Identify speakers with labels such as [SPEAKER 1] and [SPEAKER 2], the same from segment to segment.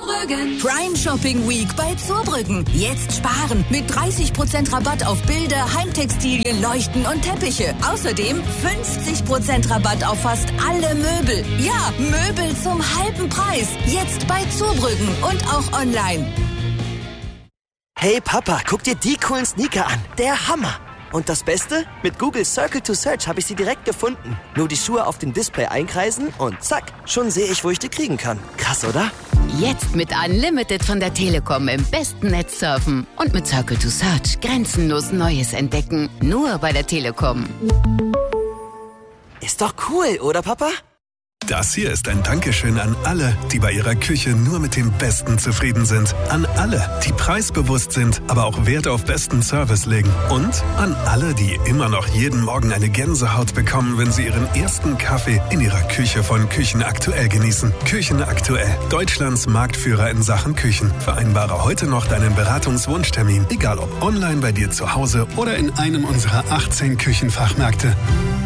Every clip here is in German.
[SPEAKER 1] Zurbrüggen.
[SPEAKER 2] Prime Shopping Week bei Zurbrüggen. Jetzt sparen mit 30% Rabatt auf Bilder, Heimtextilien, Leuchten und Teppiche. Außerdem 50% Rabatt auf fast alle Möbel. Ja, Möbel zum halben Preis. Jetzt bei Zurbrüggen und auch online.
[SPEAKER 3] Hey Papa, guck dir die coolen Sneaker an. Der Hammer. Und das Beste? Mit Google Circle to Search habe ich sie direkt gefunden. Nur die Schuhe auf dem Display einkreisen und zack, schon sehe ich, wo ich die kriegen kann. Krass, oder?
[SPEAKER 4] Jetzt mit Unlimited von der Telekom im besten Netz surfen. Und mit Circle to Search grenzenlos Neues entdecken. Nur bei der Telekom.
[SPEAKER 3] Ist doch cool, oder Papa?
[SPEAKER 5] Das hier ist ein Dankeschön an alle, die bei ihrer Küche nur mit dem Besten zufrieden sind. An alle, die preisbewusst sind, aber auch Wert auf besten Service legen. Und an alle, die immer noch jeden Morgen eine Gänsehaut bekommen, wenn sie ihren ersten Kaffee in ihrer Küche von Küchen Aktuell genießen. Küchen Aktuell, Deutschlands Marktführer in Sachen Küchen. Vereinbare heute noch deinen Beratungswunschtermin, egal ob online bei dir zu Hause oder in einem unserer 18 Küchenfachmärkte.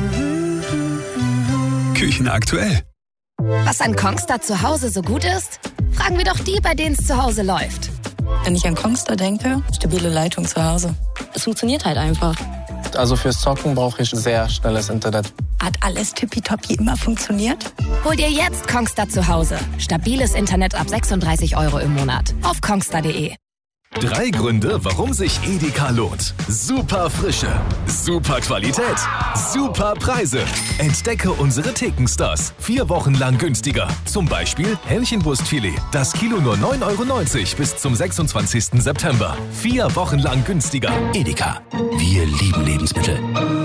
[SPEAKER 5] Küchen Aktuell.
[SPEAKER 6] Was an Kongstar zu Hause so gut ist? Fragen wir doch die, bei denen es zu Hause läuft.
[SPEAKER 7] Wenn ich an Kongstar denke, stabile Leitung zu Hause. Es funktioniert halt einfach.
[SPEAKER 8] Also fürs Zocken brauche ich sehr schnelles Internet.
[SPEAKER 7] Hat alles tippitoppi immer funktioniert?
[SPEAKER 6] Hol dir jetzt Kongstar zu Hause. Stabiles Internet ab 36 € im Monat. Auf kongstar.de.
[SPEAKER 9] 3 Gründe, warum sich Edeka lohnt. Super Frische, super Qualität, super Preise. Entdecke unsere Thekenstars. 4 Wochen lang günstiger. Zum Beispiel Hähnchenbrustfilet. Das Kilo nur 9,90 € bis zum 26. September. 4 Wochen lang günstiger. Edeka. Wir lieben Lebensmittel.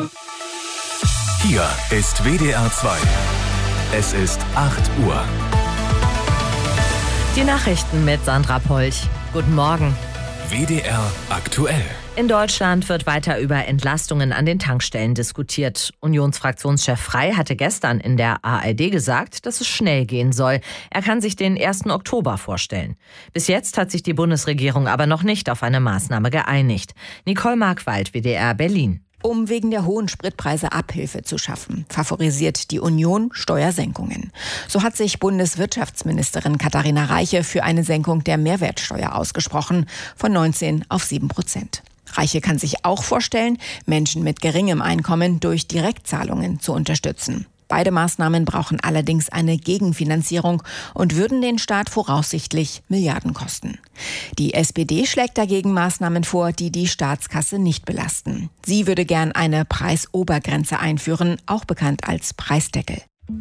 [SPEAKER 9] Hier ist WDR 2. Es ist 8 Uhr.
[SPEAKER 10] Die Nachrichten mit Sandra Polch. Guten Morgen.
[SPEAKER 9] WDR aktuell.
[SPEAKER 10] In Deutschland wird weiter über Entlastungen an den Tankstellen diskutiert. Unionsfraktionschef Frey hatte gestern in der ARD gesagt, dass es schnell gehen soll. Er kann sich den 1. Oktober vorstellen. Bis jetzt hat sich die Bundesregierung aber noch nicht auf eine Maßnahme geeinigt. Nicole Markwald, WDR Berlin.
[SPEAKER 11] Um wegen der hohen Spritpreise Abhilfe zu schaffen, favorisiert die Union Steuersenkungen. So hat sich Bundeswirtschaftsministerin Katharina Reiche für eine Senkung der Mehrwertsteuer ausgesprochen, von 19 auf 7%. Reiche kann sich auch vorstellen, Menschen mit geringem Einkommen durch Direktzahlungen zu unterstützen. Beide Maßnahmen brauchen allerdings eine Gegenfinanzierung und würden den Staat voraussichtlich Milliarden kosten. Die SPD schlägt dagegen Maßnahmen vor, die die Staatskasse nicht belasten. Sie würde gern eine Preisobergrenze einführen, auch bekannt als Preisdeckel.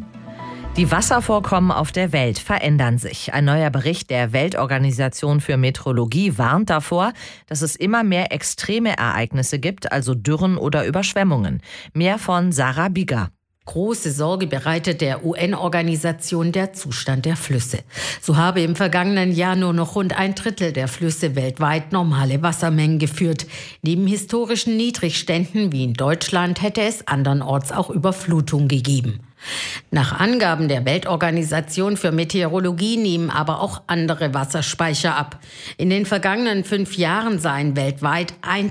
[SPEAKER 10] Die Wasservorkommen auf der Welt verändern sich. Ein neuer Bericht der Weltorganisation für Meteorologie warnt davor, dass es immer mehr extreme Ereignisse gibt, also Dürren oder Überschwemmungen. Mehr von Sarah Bigger.
[SPEAKER 12] Große Sorge bereitet der UN-Organisation der Zustand der Flüsse. So habe im vergangenen Jahr nur noch rund 1/3 der Flüsse weltweit normale Wassermengen geführt. Neben historischen Niedrigständen wie in Deutschland hätte es andernorts auch Überflutung gegeben. Nach Angaben der Weltorganisation für Meteorologie nehmen aber auch andere Wasserspeicher ab. In den vergangenen 5 Jahren seien weltweit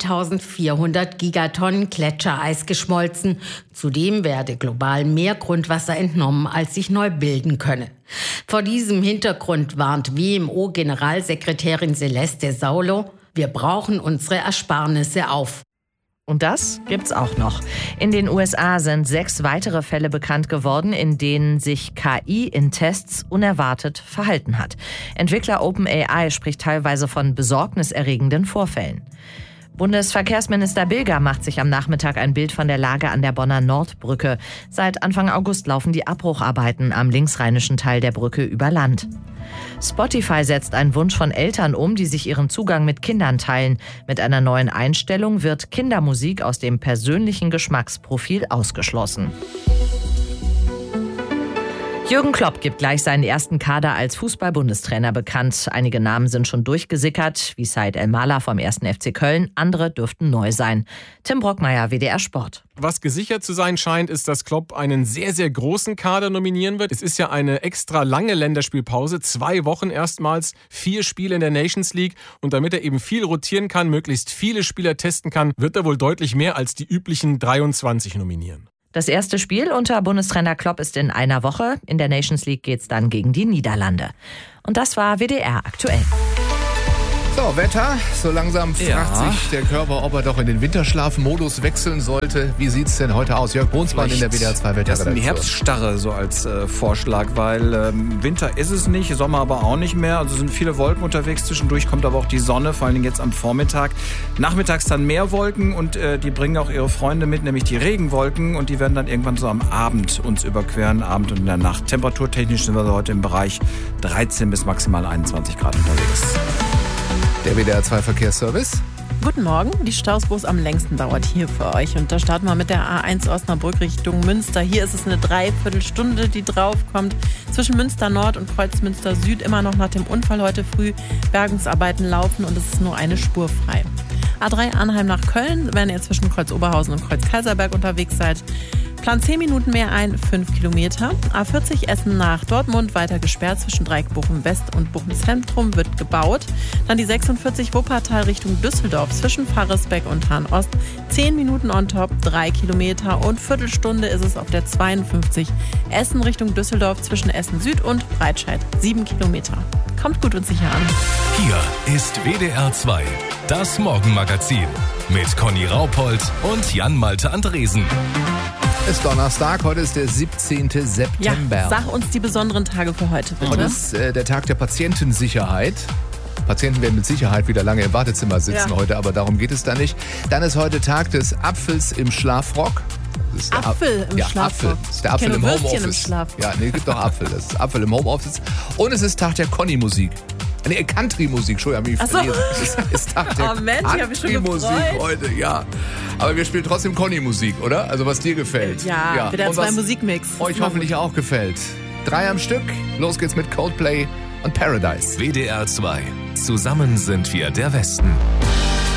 [SPEAKER 12] 1400 Gigatonnen Gletschereis geschmolzen. Zudem werde global mehr Grundwasser entnommen, als sich neu bilden könne. Vor diesem Hintergrund warnt WMO-Generalsekretärin Celeste Saulo: Wir brauchen unsere Ersparnisse auf.
[SPEAKER 10] Und das gibt's auch noch. In den USA sind 6 weitere Fälle bekannt geworden, in denen sich KI in Tests unerwartet verhalten hat. Entwickler OpenAI spricht teilweise von besorgniserregenden Vorfällen. Bundesverkehrsminister Bilger macht sich am Nachmittag ein Bild von der Lage an der Bonner Nordbrücke. Seit Anfang August laufen die Abbrucharbeiten am linksrheinischen Teil der Brücke über Land. Spotify setzt einen Wunsch von Eltern um, die sich ihren Zugang mit Kindern teilen. Mit einer neuen Einstellung wird Kindermusik aus dem persönlichen Geschmacksprofil ausgeschlossen. Jürgen Klopp gibt gleich seinen ersten Kader als Fußball-Bundestrainer bekannt. Einige Namen sind schon durchgesickert, wie Said El-Mala vom 1. FC Köln. Andere dürften neu sein. Tim Brockmeier, WDR Sport.
[SPEAKER 13] Was gesichert zu sein scheint, ist, dass Klopp einen sehr, sehr großen Kader nominieren wird. Es ist ja eine extra lange Länderspielpause, 2 Wochen erstmals, 4 Spiele in der Nations League. Und damit er eben viel rotieren kann, möglichst viele Spieler testen kann, wird er wohl deutlich mehr als die üblichen 23 nominieren.
[SPEAKER 10] Das erste Spiel unter Bundestrainer Klopp ist in einer Woche. In der Nations League geht's dann gegen die Niederlande. Und das war WDR aktuell.
[SPEAKER 1] So, Wetter. So langsam fragt sich der Körper, ob er doch in den Winterschlafmodus wechseln sollte. Wie sieht's denn heute aus? Jörg Brunsmann in der WDR 2 Wetterredaktion.
[SPEAKER 14] Das ist die Herbststarre so als Vorschlag, weil Winter ist es nicht, Sommer aber auch nicht mehr. Also sind viele Wolken unterwegs. Zwischendurch kommt aber auch die Sonne, vor allen Dingen jetzt am Vormittag. Nachmittags dann mehr Wolken und die bringen auch ihre Freunde mit, nämlich die Regenwolken. Und die werden dann irgendwann so am Abend uns überqueren, Abend und in der Nacht. Temperaturtechnisch sind wir heute im Bereich 13 bis maximal 21 Grad unterwegs.
[SPEAKER 1] Der WDR 2 Verkehrsservice.
[SPEAKER 15] Guten Morgen. Die Staus, wo es am längsten dauert hier für euch. Und da starten wir mit der A1 Osnabrück Richtung Münster. Hier ist es eine Dreiviertelstunde, die draufkommt. Zwischen Münster Nord und Kreuzmünster Süd immer noch nach dem Unfall heute früh. Bergungsarbeiten laufen und es ist nur eine Spur frei. A3 Arnheim nach Köln, wenn ihr zwischen Kreuz Oberhausen und Kreuz Kaiserberg unterwegs seid. Plan 10 Minuten mehr ein, 5 Kilometer. A40 Essen nach Dortmund, weiter gesperrt zwischen Dreieck Bochum West und Bochum Zentrum, wird gebaut. Dann die 46 Wuppertal Richtung Düsseldorf zwischen Pfarresbeck und Hahn Ost. 10 Minuten on top, 3 Kilometer und Viertelstunde ist es auf der 52 Essen Richtung Düsseldorf zwischen Essen Süd und Breitscheid. 7 Kilometer. Kommt gut und sicher an.
[SPEAKER 9] Hier ist WDR 2, das Morgenmagazin mit Conny Raupold und Jan-Malte Andresen.
[SPEAKER 1] Es ist Donnerstag, heute ist der 17. September.
[SPEAKER 15] Ja, sag uns die besonderen Tage für heute, bitte.
[SPEAKER 1] Heute ist der Tag der Patientensicherheit. Patienten werden mit Sicherheit wieder lange im Wartezimmer sitzen heute, aber darum geht es da nicht. Dann ist heute Tag des Apfels im Schlafrock. Das ist
[SPEAKER 15] Apfel im Schlafrock.
[SPEAKER 1] Apfel. Das ist der Apfel im Homeoffice. Ja, nee, gibt doch Apfel. Das ist Apfel im Homeoffice. Und es ist Tag der Conny-Musik. Nee, Country-Musik, Entschuldigung, ich habe mich verlesen. Es ist Tag der Country-Musik heute, ja. Aber wir spielen trotzdem Conny-Musik, oder? Also was dir gefällt.
[SPEAKER 15] Ja. WDR 2 Musikmix.
[SPEAKER 1] Euch hoffentlich auch gefällt. 3 am Stück, los geht's mit Coldplay und Paradise.
[SPEAKER 9] WDR 2, zusammen sind wir der Westen.